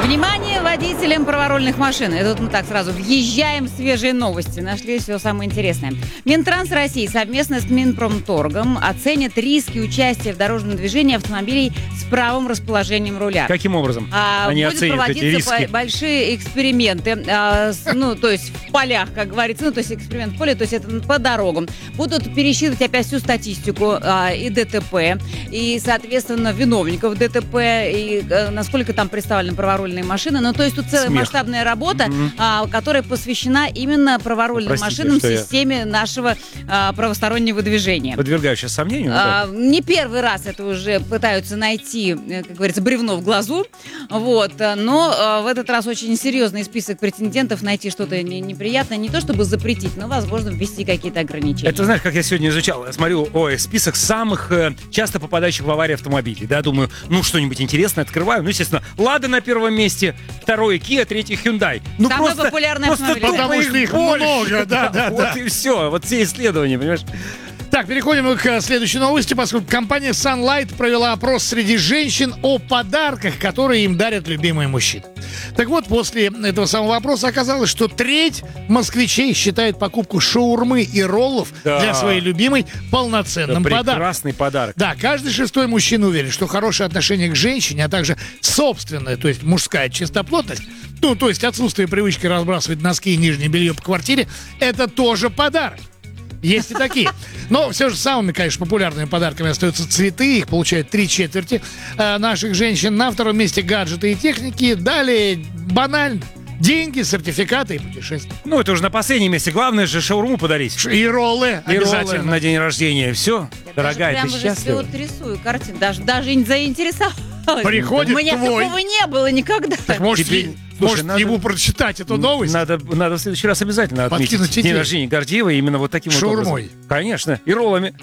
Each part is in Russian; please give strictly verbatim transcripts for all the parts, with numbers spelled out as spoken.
Внимание водителям праворульных машин. И тут мы так сразу въезжаем в свежие новости. Нашли все самое интересное. Минтранс России совместно с Минпромторгом оценят риски участия в дорожном движении автомобилей с правым расположением руля. Каким образом а, они будут оценят эти риски? проводиться большие эксперименты, а, с, ну, то есть в полях, как говорится, ну, то есть эксперимент в поле, то есть это по дорогам. Будут пересчитывать опять всю статистику а, и ДТП, и, соответственно, виновников ДТП, и а, насколько там представлены праворульные машины. Ну, то есть тут целая Смех. масштабная работа, Mm-hmm. а, которая посвящена именно праворульным Простите, машинам в что системе я... нашего а, правостороннего движения. Подвергаю сейчас сомнению. А, не первый раз это уже пытаются найти, как говорится, бревно в глазу. Вот. Но а, в этот раз очень серьезный список претендентов. Найти что-то не, неприятное. Не то чтобы запретить, но, возможно, ввести какие-то ограничения. Это знаешь, как я сегодня изучал? Я смотрю, ой, список самых э, часто попадающих в аварии автомобилей. Да, думаю, ну, что-нибудь интересное открываю. Ну, естественно, Лада на первом месте, второй Kia, третий Hyundai. Ну, самый просто, популярный просто автомобиль. Потому что их много, да, да, Вот да. и все. Вот все исследования, понимаешь? Так, переходим к следующей новости, поскольку компания Sunlight провела опрос среди женщин о подарках, которые им дарят любимые мужчины. Так вот, после этого самого опроса оказалось, что треть москвичей считает покупку шаурмы и роллов Да. для своей любимой полноценным Это подарком. прекрасный подарок. Да, каждый шестой мужчина уверен, что хорошее отношение к женщине, а также собственная, то есть мужская чистоплотность, ну, то есть отсутствие привычки разбрасывать носки и нижнее белье по квартире, это тоже подарок. Есть и такие. Но все же самыми, конечно, популярными подарками остаются цветы. Их получают три четверти э, наших женщин. На втором месте гаджеты и техники. Далее банально. Деньги, сертификаты и путешествия. Ну, это уже на последнем месте. Главное же шаурму подарить. Ш- И роллы И роллы обязательно. на день рождения. Все, Я дорогая, даже ты прям уже себе счастлива? вот рисую картину. Даже, даже не заинтересовалась. Приходит У меня твой. такого не было никогда. Так может, Тебе- е- Слушай, может надо- ему прочитать эту новость? Надо, надо в следующий раз обязательно отметить Подкинуть день идею. рождения Гордеева именно вот таким вот Шаурмой. образом. Конечно, и роллами.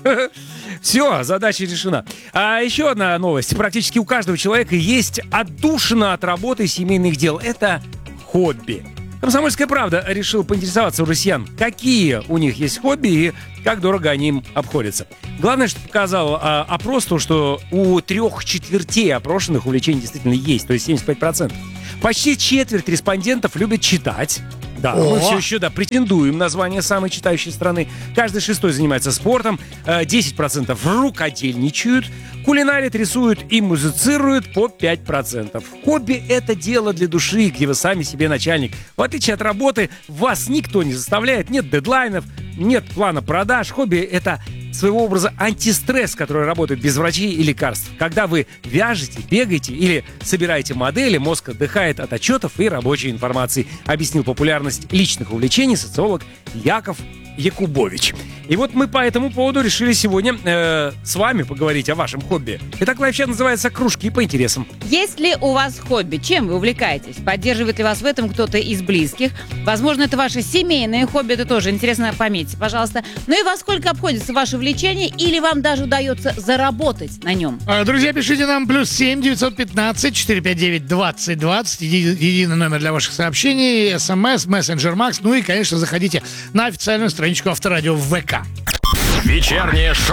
Все, задача решена. А еще одна новость. Практически у каждого человека есть отдушина от работы и семейных дел. Это хобби. «Комсомольская правда» решил поинтересоваться у россиян, какие у них есть хобби и как дорого они им обходятся. Главное, что показал а, опрос, то, что у трех четвертей опрошенных увлечений действительно есть, то есть семьдесят пять процентов. Почти четверть респондентов любят читать. Да, О! мы все еще, да, претендуем на звание самой читающей страны. Каждый шестой занимается спортом, э, десять процентов рукодельничают, кулинарят, рисуют и музицируют по пять процентов. Хобби — это дело для души, где вы сами себе начальник. В отличие от работы, вас никто не заставляет, нет дедлайнов, нет плана продаж. Хобби — это своего образа антистресс, который работает без врачей и лекарств. Когда вы вяжете, бегаете или собираете модели, мозг отдыхает от отчетов и рабочей информации, объяснил популярность личных увлечений социолог Яков Якубович. И вот мы по этому поводу решили сегодня э, с вами поговорить о вашем хобби. Итак, лайфчат называется «Кружки по интересам». Есть ли у вас хобби? Чем вы увлекаетесь? Поддерживает ли вас в этом кто-то из близких? Возможно, это ваше семейное хобби, это тоже интересно, пометьте, пожалуйста. Ну и во сколько обходится ваше влечение, или вам даже удается заработать на нем? А, Друзья, пишите нам плюс семь девятьсот пятнадцать четыреста пятьдесят девять двадцать двадцать. Еди- Единый номер для ваших сообщений, СМС, мессенджер Макс. Ну и, конечно, заходите на официальную страничку Авторадио в ВК. Вечернее шоу.